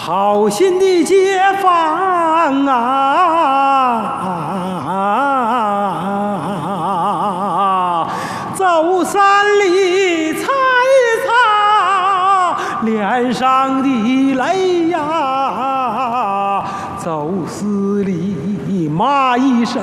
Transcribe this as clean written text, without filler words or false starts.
好心的街坊啊，走3里擦一擦脸上的泪呀，走4里骂一声。